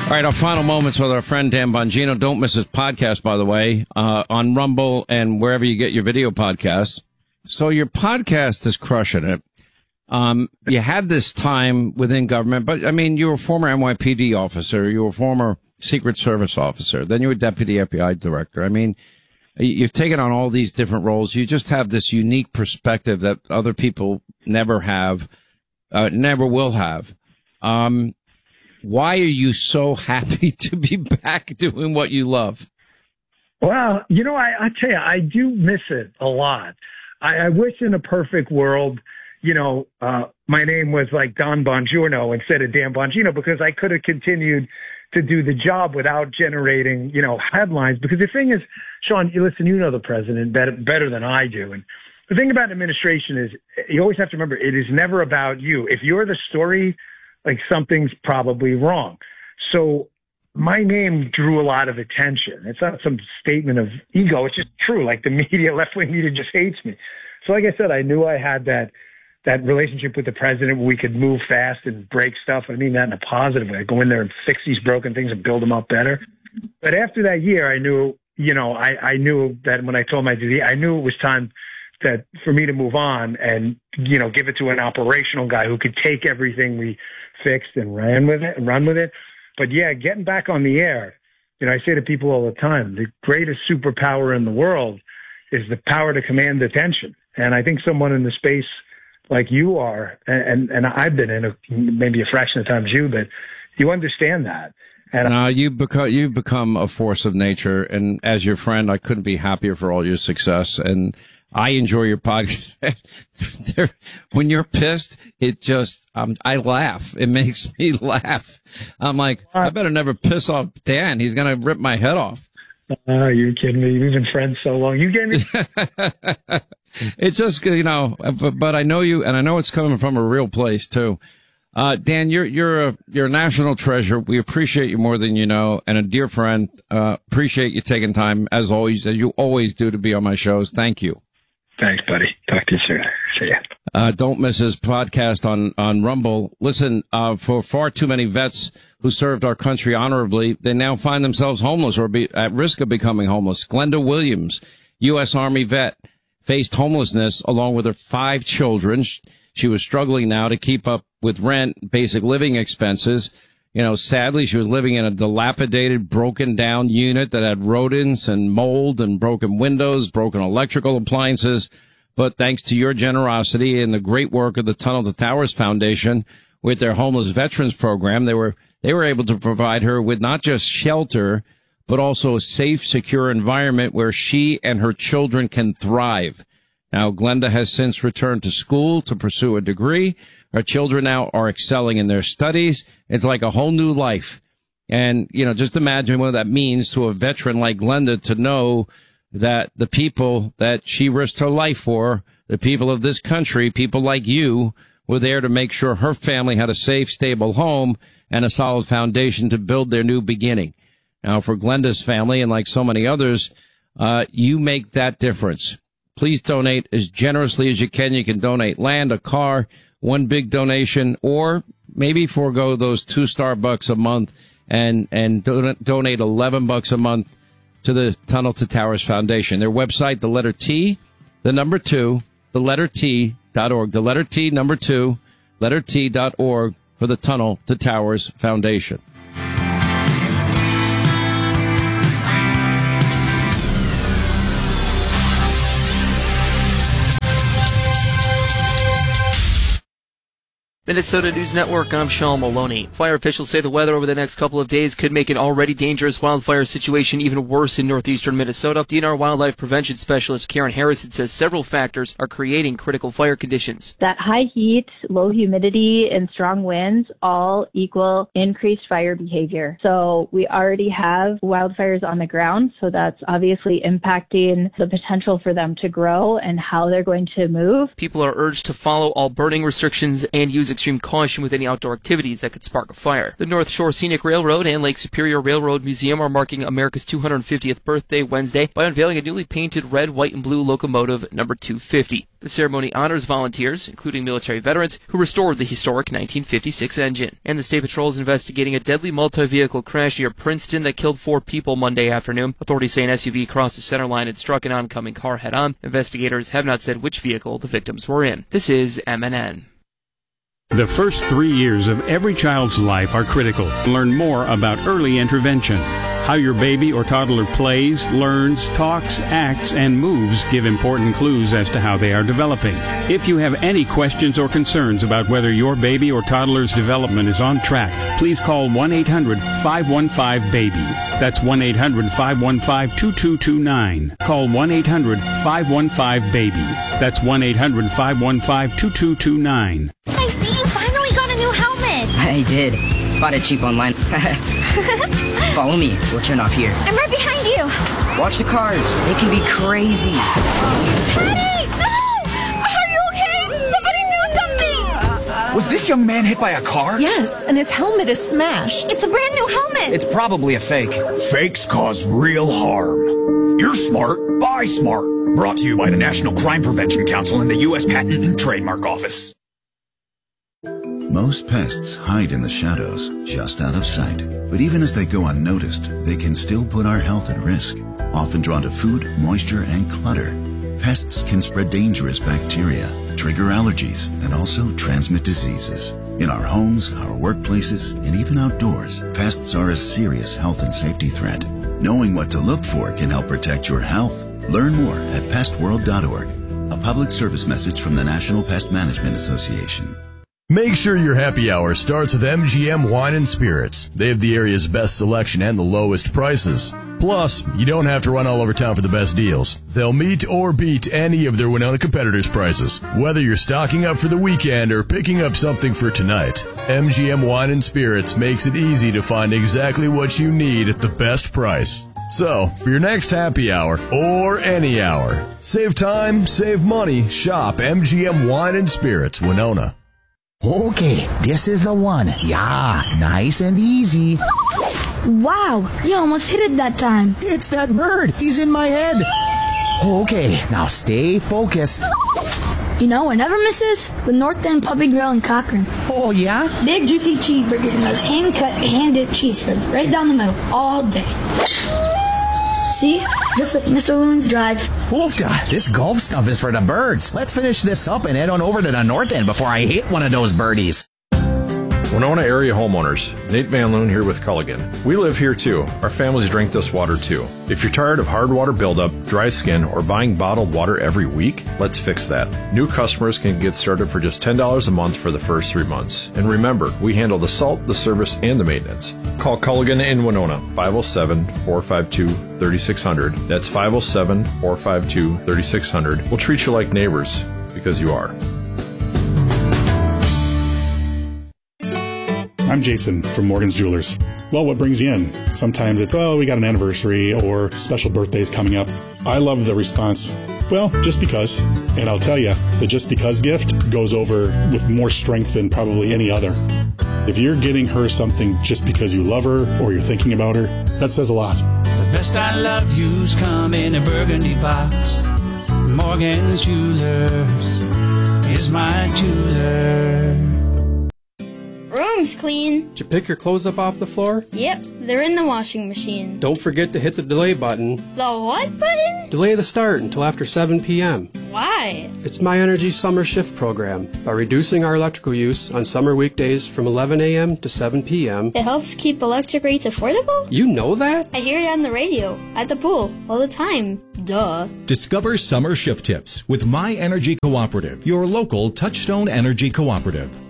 All right, our final moments with our friend Dan Bongino. Don't miss his podcast, by the way, on Rumble and wherever you get your video podcasts. So your podcast is crushing it. You had this time within government, but I mean, you were a former NYPD officer. You were a former Secret Service officer. Then you were deputy FBI director. I mean, you've taken on all these different roles. You just have this unique perspective that other people never have, never will have. Why are you so happy to be back doing what you love? Well, you know, I tell you, I do miss it a lot. I wish in a perfect world, you know, my name was like Don Bongiorno instead of Dan Bongino, because I could have continued to do the job without generating, you know, headlines. Because the thing is, Sean, listen, you know the president better than I do. And the thing about administration is you always have to remember, it is never about you. If you're the story, like something's probably wrong. So my name drew a lot of attention. It's not some statement of ego. It's just true. Like the media, left-wing media just hates me. So like I said, I knew I had that relationship with the president where we could move fast and break stuff. I mean that in a positive way. Go in there and fix these broken things and build them up better. But after that year, I knew, you know, I knew that when I told my duty, I knew it was time that for me to move on and, you know, give it to an operational guy who could take everything we fixed and run with it. But yeah, getting back on the air, you know, I say to people all the time, the greatest superpower in the world is the power to command attention. And I think someone in the space like you are, and I've been in maybe a fraction of the time as you, but you understand that. And you've become a force of nature. And as your friend, I couldn't be happier for all your success. And I enjoy your podcast. When you're pissed, it just, I laugh. It makes me laugh. I'm like, I better never piss off Dan. He's going to rip my head off. You're kidding me. We've been friends so long. You gave me. It's just, you know, but I know you, and I know it's coming from a real place too. Dan, you're a national treasure. We appreciate you more than you know, and a dear friend. Appreciate you taking time, as always, as you always do, to be on my shows. Thank you. Thanks, buddy. Talk to you soon. See ya. Don't miss his podcast on Rumble. Listen, for far too many vets who served our country honorably, they now find themselves homeless or at risk of becoming homeless. Glenda Williams, U.S. Army vet, faced homelessness along with her 5 children. She was struggling now to keep up with rent, basic living expenses. You know, sadly, she was living in a dilapidated, broken down unit that had rodents and mold and broken windows, broken electrical appliances. But thanks to your generosity and the great work of the Tunnel to Towers Foundation with their homeless veterans program, they were able to provide her with not just shelter, but also a safe, secure environment where she and her children can thrive. Now, Glenda has since returned to school to pursue a degree. Her children now are excelling in their studies. It's like a whole new life. And, you know, just imagine what that means to a veteran like Glenda to know that the people that she risked her life for, the people of this country, people like you, were there to make sure her family had a safe, stable home and a solid foundation to build their new beginning. Now, for Glenda's family, and like so many others, you make that difference. Please donate as generously as you can. You can donate land, a car, one big donation, or maybe forego those 2 Starbucks a month and donate $11 a month to the Tunnel to Towers Foundation. Their website, the letter T, the number 2, the letter T.org. The letter T, number 2, letter T.org for the Tunnel to Towers Foundation. Minnesota News Network, I'm Sean Maloney. Fire officials say the weather over the next couple of days could make an already dangerous wildfire situation even worse in northeastern Minnesota. DNR Wildlife Prevention Specialist Karen Harrison says several factors are creating critical fire conditions. That high heat, low humidity, and strong winds all equal increased fire behavior. So we already have wildfires on the ground, so that's obviously impacting the potential for them to grow and how they're going to move. People are urged to follow all burning restrictions and use extreme caution with any outdoor activities that could spark a fire. The North Shore Scenic Railroad and Lake Superior Railroad Museum are marking America's 250th birthday Wednesday by unveiling a newly painted red, white, and blue locomotive number 250. The ceremony honors volunteers, including military veterans, who restored the historic 1956 engine. And the State Patrol is investigating a deadly multi-vehicle crash near Princeton that killed 4 people Monday afternoon. Authorities say an SUV crossed the center line and struck an oncoming car head-on. Investigators have not said which vehicle the victims were in. This is MNN. The first 3 years of every child's life are critical. Learn more about early intervention. How your baby or toddler plays, learns, talks, acts, and moves give important clues as to how they are developing. If you have any questions or concerns about whether your baby or toddler's development is on track, please call 1-800-515-BABY. That's 1-800-515-2229. Call 1-800-515-BABY. That's 1-800-515-2229. Hey, Steve, finally got a new helmet. I did. Bought it cheap online. Follow me. We'll turn off here. I'm right behind you. Watch the cars. They can be crazy. Teddy! No! Are you okay? Somebody do something! Was this young man hit by a car? Yes, and his helmet is smashed. It's a brand new helmet. It's probably a fake. Fakes cause real harm. You're smart. Buy smart. Brought to you by the National Crime Prevention Council and the U.S. Patent and Trademark Office. Most pests hide in the shadows, just out of sight. But even as they go unnoticed, they can still put our health at risk. Often drawn to food, moisture, and clutter, pests can spread dangerous bacteria, trigger allergies, and also transmit diseases. In our homes, our workplaces, and even outdoors, pests are a serious health and safety threat. Knowing what to look for can help protect your health. Learn more at pestworld.org. A public service message from the National Pest Management Association. Make sure your happy hour starts with MGM Wine and Spirits. They have the area's best selection and the lowest prices. Plus, you don't have to run all over town for the best deals. They'll meet or beat any of their Winona competitors' prices. Whether you're stocking up for the weekend or picking up something for tonight, MGM Wine and Spirits makes it easy to find exactly what you need at the best price. So, for your next happy hour, or any hour, save time, save money, shop MGM Wine and Spirits, Winona. Okay, this is the one. Yeah, nice and easy. Wow, you almost hit it that time. It's that bird. He's in my head. Okay, now stay focused. You know what never misses? The North End Puppy Grill in Cochrane. Oh, yeah? Big, juicy cheeseburgers and those hand-cut, hand-dipped cheese spreads right down the middle all day. See? Just like Mr. Loon's Drive. Oofta, this golf stuff is for the birds. Let's finish this up and head on over to the North End before I hit one of those birdies. Winona area homeowners, Nate Van Loon here with Culligan. We live here too. Our families drink this water too. If you're tired of hard water buildup, dry skin, or buying bottled water every week, let's fix that. New customers can get started for just $10 a month for the first 3 months. And remember, we handle the salt, the service, and the maintenance. Call Culligan in Winona, 507-452-3600. That's 507-452-3600. We'll treat you like neighbors, because you are. I'm Jason from Morgan's Jewelers. Well, what brings you in? Sometimes it's, we got an anniversary or special birthdays coming up. I love the response, well, just because. And I'll tell you, the just because gift goes over with more strength than probably any other. If you're getting her something just because you love her or you're thinking about her, that says a lot. The best I love you's come in a burgundy box. Morgan's Jewelers is my jeweler. Room's clean. Did you pick your clothes up off the floor? Yep, they're in the washing machine. Don't forget to hit the delay button. The what button? Delay the start until after 7 p.m. Why? It's My Energy Summer Shift Program. By reducing our electrical use on summer weekdays from 11 a.m. to 7 p.m. It helps keep electric rates affordable? You know that? I hear it on the radio, at the pool, all the time. Duh. Discover summer shift tips with My Energy Cooperative, your local Touchstone Energy Cooperative.